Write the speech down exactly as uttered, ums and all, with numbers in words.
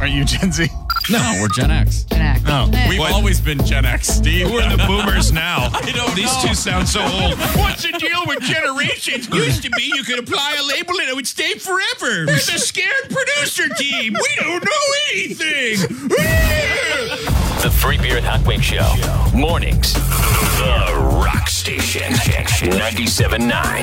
aren't you Gen Z? No, we're Gen X. Gen X. Oh, We've always been Gen X, Steve. Who are the boomers now? I don't These know. two sound so old. What's the deal with generations? Used to be you could apply a label and it would stay forever. We're the scared producer team. We don't know anything. The Free Beer and Hot Wing Show. Mornings. The Rock Station. ninety-seven point nine.